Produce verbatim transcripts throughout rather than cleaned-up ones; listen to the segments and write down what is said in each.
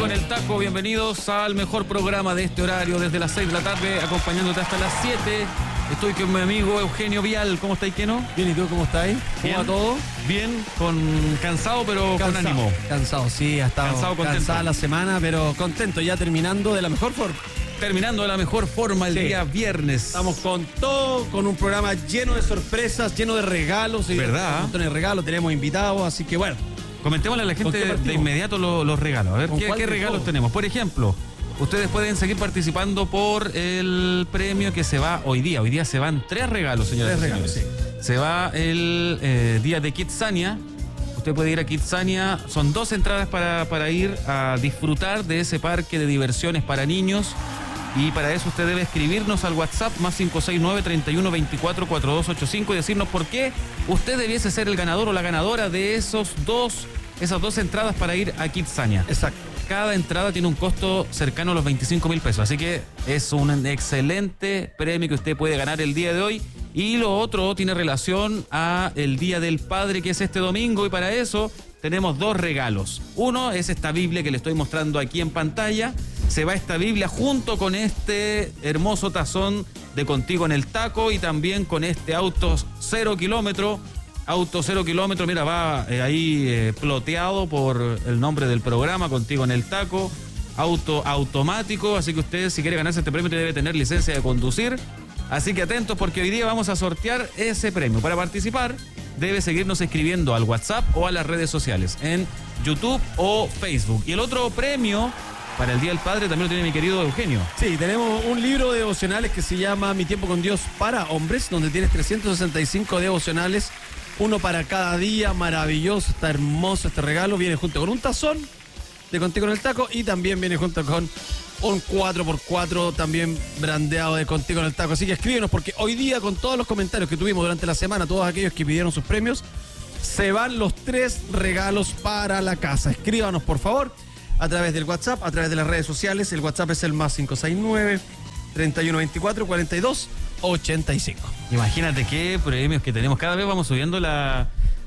Contigo en el Taco, bienvenidos al mejor programa de este horario, desde las seis de la tarde, acompañándote hasta las siete. Estoy con mi amigo Eugenio Vial. ¿Cómo estáis, Keno? Bien, ¿y tú cómo estáis? ¿Cómo va todo? Bien, con cansado, pero cansado, con ánimo. Cansado, sí, ha estado Cansado, contento. cansada la semana, pero contento, ya terminando de la mejor forma. Terminando de la mejor forma el Sí. día viernes. Estamos con todo, con un programa lleno de sorpresas, lleno de regalos. y ¿Verdad? Un montón de regalos, tenemos invitados, así que bueno. Comentémosle a la gente qué partimos? de inmediato los, los regalos. A ver, ¿Con ¿qué, cuál qué de regalos todos? tenemos? Por ejemplo, ustedes pueden seguir participando por el premio que se va hoy día. Hoy día se van tres regalos, señoras Tres y regalos, señores. Se va el eh, día de Kidzania. Usted puede ir a Kidzania. Son dos entradas para, para ir a disfrutar de ese parque de diversiones para niños. Y para eso usted debe escribirnos al WhatsApp más cinco seis nueve, treinta y uno, veinticuatro, cuarenta y dos ochenta y cinco y decirnos por qué usted debiese ser el ganador o la ganadora de esos dos, esas dos entradas para ir a Kidzania. Exacto. Cada entrada tiene un costo cercano a los veinticinco mil pesos, así que es un excelente premio que usted puede ganar el día de hoy. Y lo otro tiene relación a el Día del Padre, que es este domingo, y para eso tenemos dos regalos. Uno es esta Biblia que le estoy mostrando aquí en pantalla. Se va esta Biblia junto con este hermoso tazón de Contigo en el Taco y también con este auto cero kilómetro. Auto cero kilómetro, mira, va eh, ahí eh, ploteado por el nombre del programa, Contigo en el Taco. Auto automático, así que usted, si quiere ganarse este premio, debe tener licencia de conducir. Así que atentos, porque hoy día vamos a sortear ese premio. Para participar, debe seguirnos escribiendo al WhatsApp o a las redes sociales, en YouTube o Facebook. Y el otro premio para el Día del Padre también lo tiene mi querido Eugenio. Sí, tenemos un libro de devocionales que se llama Mi tiempo con Dios para hombres, donde tienes trescientos sesenta y cinco devocionales, uno para cada día. Maravilloso, está hermoso este regalo. Viene junto con un tazón de Contigo en el Taco y también viene junto con un cuatro por cuatro también brandeado de Contigo en el Taco. Así que escríbenos, porque hoy día, con todos los comentarios que tuvimos durante la semana, todos aquellos que pidieron sus premios, se van los tres regalos para la casa. Escríbanos, por favor, a través del WhatsApp, a través de las redes sociales. El WhatsApp es el más cinco seis nueve, treinta y uno, veinticuatro, cuarenta y dos ochenta y cinco. Imagínate qué premios que tenemos. Cada vez vamos subiendo la,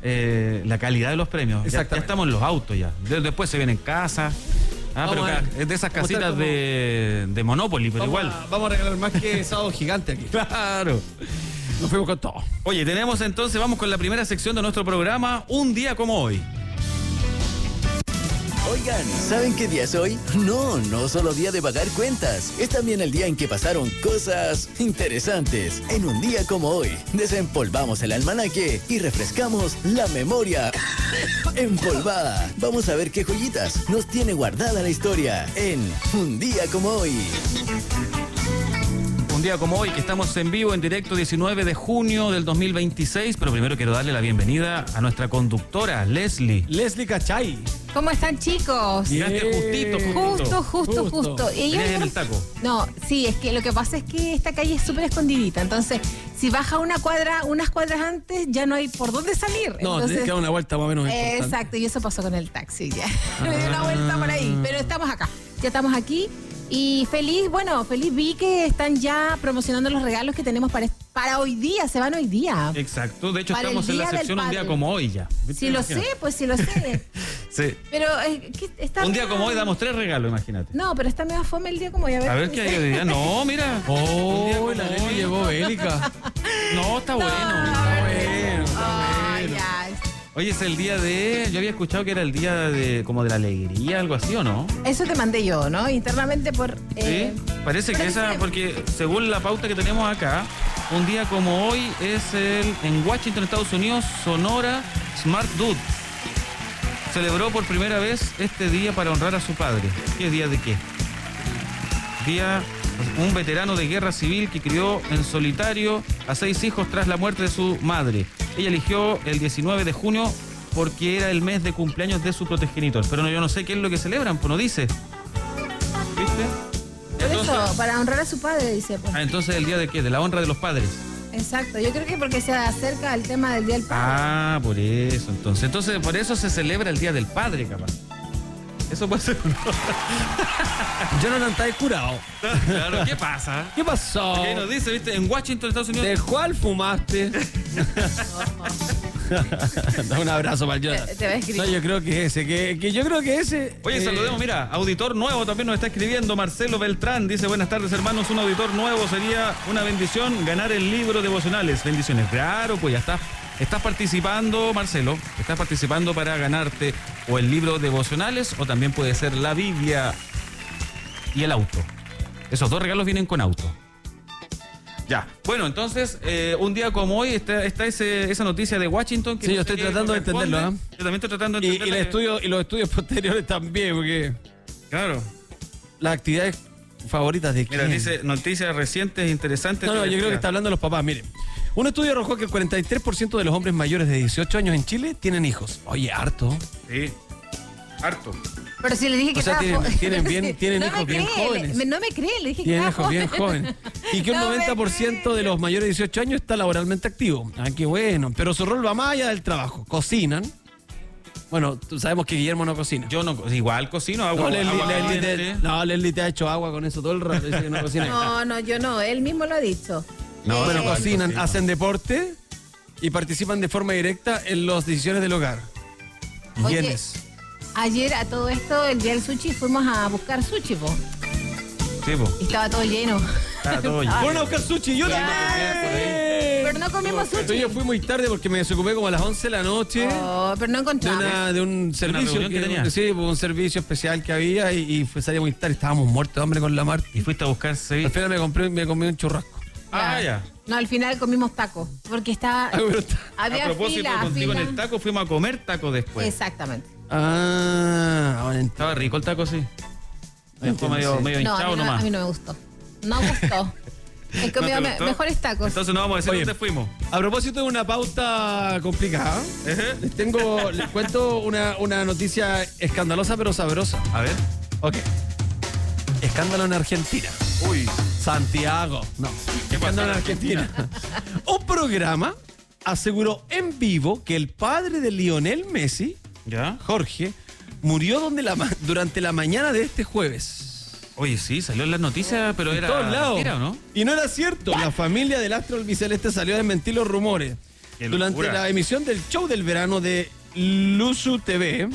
eh, la calidad de los premios. Ya, ya estamos en los autos ya. De- después se vienen casas. Ah, pero Vamos a ver. ca- es de esas Vamos a estar casitas como- de, de Monopoly, pero Vamos igual. a, vamos a regalar más que sábado gigante aquí. Claro. Nos fuimos con todo. Oye, tenemos entonces, vamos con la primera sección de nuestro programa, Un Día Como Hoy. Oigan, ¿saben qué día es hoy? No, no solo día de pagar cuentas. Es también el día en que pasaron cosas interesantes. En un día como hoy, desempolvamos el almanaque y refrescamos la memoria empolvada. Vamos a ver qué joyitas nos tiene guardada la historia en Un día como hoy. Un día como hoy, que estamos en vivo, en directo, diecinueve de junio del dos mil veintiséis, pero primero quiero darle la bienvenida a nuestra conductora, Leslie. Leslie Cachay. ¿Cómo están, chicos? Llegaste justito, justito. Justo, justo, Justo. justo. Y yo- Venías en el taco. No, sí, es que lo que pasa es que esta calle es súper escondidita. Entonces, si baja una cuadra, unas cuadras antes, ya no hay por dónde salir. No, Entonces, tienes que dar una vuelta más o menos importante. exacto, y eso pasó con el taxi ya. Me di una vuelta por ahí. Pero estamos acá. Ya estamos aquí. Y feliz, bueno, feliz vi que están ya promocionando los regalos que tenemos para, para hoy día. Se van hoy día. Exacto, de hecho Para estamos el en la Día del sección Un Día Padre. Como Hoy ya. Si lo sé, pues si lo sé. Sí. Pero eh, ¿qué- está Un día medio- como hoy damos tres regalos, imagínate. No, pero está medio fome el día como hoy. A ver, A ver qué hay hoy día. No, mira. Un día Oh, como la hoy. Leslie llegó bélica. No, está bueno. Está bueno, está Ah, bueno. ya. Oye, es el día de... Yo había escuchado que era el día de como de la alegría, algo así, ¿o no? Eso te mandé yo, ¿no? Internamente por... eh, Sí, parece que parece- esa... Porque según la pauta que tenemos acá, un día como hoy es el... En Washington, Estados Unidos, Sonora Smart Dude celebró por primera vez este día para honrar a su padre. ¿Qué día de qué? Día... Un veterano de guerra civil que crió en solitario a seis hijos tras la muerte de su madre. Ella eligió el diecinueve de junio porque era el mes de cumpleaños de su progenitor. Pero no, yo no sé qué es lo que celebran, pues no dice. ¿Viste? por Entonces- eso, para honrar a su padre, dice. Pues. Ah, entonces el día de qué? De la honra de los padres. Exacto, yo creo que porque se acerca al tema del Día del Padre. Ah, por eso, entonces. Entonces, por eso se celebra el Día del Padre, capaz. Eso puede ser. Jonathan está curado. Claro, ¿qué pasa? ¿Qué pasó? ¿Qué nos dice, viste? En Washington, Estados Unidos. ¿De cuál fumaste? Da un abrazo para el Jonathan. Te- te va a escribir. No, yo creo que ese, que, que yo creo que ese. Oye, eh, saludemos, mira, auditor nuevo también nos está escribiendo Marcelo Beltrán, dice, buenas tardes hermanos, un auditor nuevo sería una bendición ganar el libro devocionales, bendiciones. Claro, pues ya está, estás participando, Marcelo, estás participando para ganarte o el libro devocionales o también puede ser la Biblia y el auto. Esos dos regalos vienen con auto. Ya, bueno, entonces, eh, un día como hoy está, está ese, esa noticia de Washington. Que Sí, no yo sé estoy qué tratando de corresponde. entenderlo, ¿eh? Yo también estoy tratando de Y, y, entenderlo. el estudio, y los estudios posteriores también, porque Claro. las actividades favoritas de Mira, quién. dice noticias recientes, interesantes. No, no, yo creo que está hablando de los papás. Miren, un estudio arrojó que el cuarenta y tres por ciento de los hombres mayores de dieciocho años en Chile tienen hijos. Oye, harto. Sí, harto. Pero si le dije que O sea, estaba tienen- jo- tienen bien- Sí, tienen no hijos me bien cree, jóvenes. le- no me cree, le dije que Tienen estaba hijos bien joven. jóvenes. Y que un No me noventa por ciento de cree. los mayores de dieciocho años está laboralmente activo. Ah, qué bueno. Pero su rol va más allá del trabajo. Cocinan. Bueno, tú sabemos que Guillermo no cocina. Yo no, igual cocino, agua, No, Leslie, agua Leslie te, caliente. no, Leslie te ha hecho agua con eso todo el rato. Dice que no cocina. No, no, yo no, él mismo lo ha dicho. No, Bueno, sí, igual cocinan, cocino. hacen deporte y participan de forma directa en las decisiones del hogar. Oye, ¿Quiénes? Ayer a todo esto, el día del sushi, fuimos a buscar sushi, po, Sí, po. y estaba todo lleno. Está todo lleno. Fueron a buscar sushi. Yo también. Pero no comimos Pero sushi. yo fui muy tarde porque me desocupé como a las once de la noche. Oh, pero no De, encontramos. una- de un servicio reunión que tenía. sí, un servicio especial que había y, y fue, salía muy tarde, estábamos muertos de hambre con la Marta. Y fuiste a buscar Al ceviche. final me compré, me comí un churrasco. Ah, ya. No, al final comimos tacos, porque estaba, Ah, pero está- había a propósito, fila, contigo fila. en el taco fuimos a comer taco después. Exactamente. Ah, bueno, ent- Estaba rico el taco, sí. Fue entiendo, medio, sí. medio No, a hinchado mí no, nomás. a mí no me gustó. No gustó. He ¿No comido te me- gustó? mejores tacos. Entonces no vamos a decir Oye. dónde fuimos. A propósito de una pauta complicada, Ejé. les tengo, les cuento una, una noticia escandalosa pero sabrosa. A ver. Ok. Escándalo en Argentina. Uy. Santiago. No. ¿Qué pasó Escándalo en en Argentina. Un programa aseguró en vivo que el padre de Lionel Messi, ¿Ya? Jorge, murió donde la ma- durante la mañana de este jueves. Oye, sí, salió en las noticias, pero En era. todos lados. ¿Era o no? Y no era cierto. La familia del astro albiceleste salió a desmentir los rumores. Qué Durante locura. la emisión del show del verano de Luzu T V,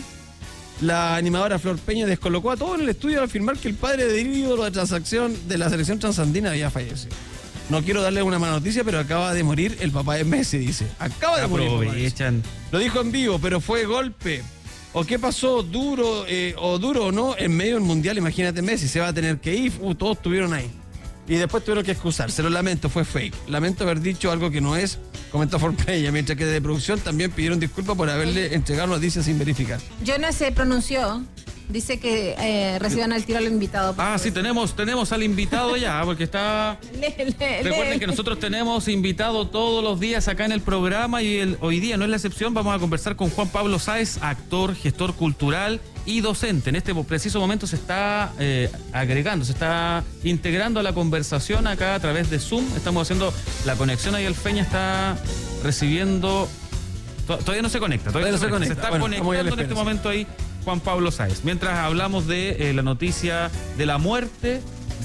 la animadora Flor Peña descolocó a todos en el estudio al afirmar que el padre de ídolo de transacción de la selección transandina había fallecido. No quiero darle una mala noticia, pero acaba de morir el papá de Messi, dice. Acaba de morir. el papá de Messi. Aprovechan. Lo dijo en vivo, pero fue golpe. ¿O qué pasó? Duro eh, o duro o no, en medio del mundial, imagínate Messi, se va a tener que ir. Uh, todos estuvieron ahí. Y después tuvieron que excusarse. Lo lamento, fue fake. Lamento haber dicho algo que no es, comentó Forpeña, mientras que de producción también pidieron disculpas por haberle entregado noticias sin verificar. Jonas se pronunció. Dice que eh, reciban al tiro al invitado. por Ah, favor. sí, tenemos, tenemos al invitado ya, porque está. Le- le- Recuerden le- que nosotros tenemos invitado todos los días acá en el programa y el, hoy día no es la excepción. Vamos a conversar con Juan Pablo Sáez, actor, gestor cultural y docente. En este preciso momento se está eh, agregando, se está integrando a la conversación acá a través de Zoom. Estamos haciendo la conexión ahí. El Feña está recibiendo. to- Todavía no se conecta, todavía, Todavía no se, se conecta. conecta. Se está Bueno, vamos ya a la conectando en este espera, sí. momento ahí Juan Pablo Sáez. Mientras hablamos de eh, la noticia de la muerte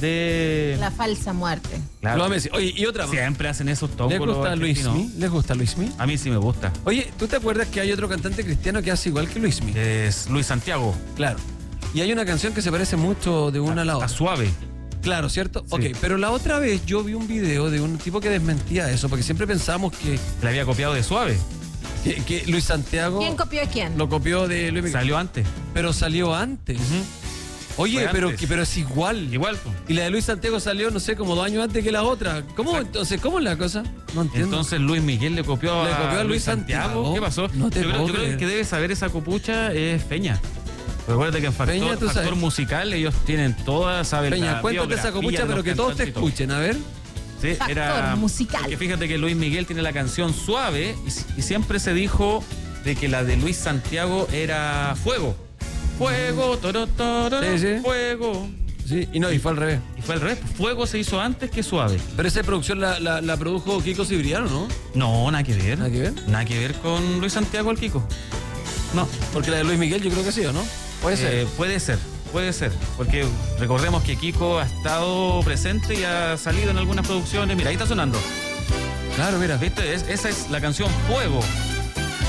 de. La falsa muerte. Claro. Lo Messi. Oye, y otra más. Siempre hacen esos ¿Les tómbolos gusta argentinos. Luismi? ¿Les gusta Luismi? A mí sí me gusta. Oye, ¿tú te acuerdas que hay otro cantante cristiano que hace igual que Luismi? Es Luis Santiago. Claro. Y hay una canción que se parece mucho de una a la A otra. suave. Claro, ¿cierto? Sí. Ok, pero la otra vez yo vi un video de un tipo que desmentía eso, porque siempre pensamos que, Le había copiado de suave. que, que Luis Santiago ¿Quién copió a quién? lo copió de Luis Miguel, Salió antes. pero salió antes. Oye, Fue pero, antes. que- pero es igual. Igual. po. Y la de Luis Santiago salió, no sé, como dos años antes que la otra. ¿Cómo Exacto. entonces? ¿Cómo es la cosa? No entiendo. Entonces Luis Miguel le copió, Le copió a Luis Santiago. ¿Qué pasó? No te yo creo, puedo yo creo creer. que debe saber esa copucha es Peña. Recuerda que en factor, Peña, tú factor sabes. musical ellos tienen toda, saben Peña, la cuéntate esa biografía copucha, de pero los que todos te cantantes y todo. escuchen, a ver. Sí, Factor era musical. Porque fíjate que Luis Miguel tiene la canción Suave y, y siempre se dijo de que la de Luis Santiago era Fuego. Fuego, toro, toro, Sí, sí. fuego. Sí, y no, y fue al revés. Y fue al revés. Fuego se hizo antes que Suave. Pero esa producción la, la, la produjo Kiko Cibriano, ¿no? No, nada que ver. ¿Nada que ver? Nada que ver con Luis Santiago el Kiko. No. Porque la de Luis Miguel yo creo que sí, ¿o no? Puede ser. Eh, puede ser, puede ser. Porque recordemos que Kiko ha estado presente y ha salido en algunas producciones. Mira, ahí está sonando. Claro, mira. ¿Viste? Es- esa es la canción Fuego.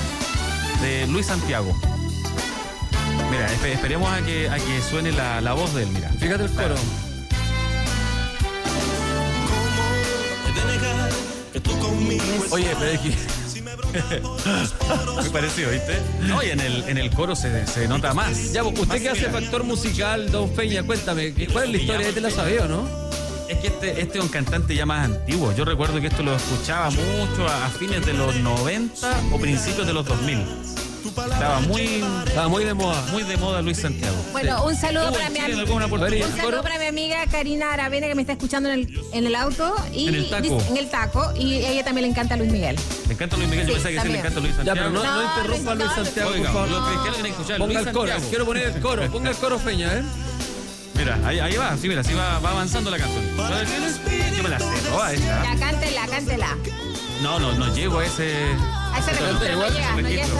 de Luis Santiago. Mira, esp- esperemos a que, a que suene la, la voz de él, mira. Fíjate el coro. Oye, pero es que... Me pareció, ¿viste? No, y en el, en el coro se, se nota más. Ya, pues, usted que hace factor musical, Don Peña, cuéntame, ¿cuál es la historia? ¿Te la sabía o no? Es que este, este es un cantante ya más antiguo. Yo recuerdo que esto lo escuchaba mucho a, a fines de los noventa o principios de los dos mil. Estaba muy, Estaba muy de moda. muy de moda Luis Santiago. Bueno, un saludo Estuvo para en mi Chile en amiga. alguna oportunidad. Un saludo para mi amiga Karina Aravena que me está escuchando en el, en el auto y En el taco. dice- en el taco y a ella también le encanta Luis Miguel. Me encanta Luis Miguel, yo Sí, pensaba que sí le también. encanta Luis Ya, Santiago. pero no, no, No, interrumpa a Luis no, Santiago, Oiga, por favor. lo que quieren escuchar, Ponga Luis el coro, Santiago. quiero poner el coro, ponga el coro, Peña, ¿eh? Mira, ahí, ahí va, sí, mira, así va, va avanzando la canción. Yo me la sé, ¿no? Ahí está. Ya, cántela, cántela. No, no, no llego a ese... A ese registro, no igual, llega, no llega.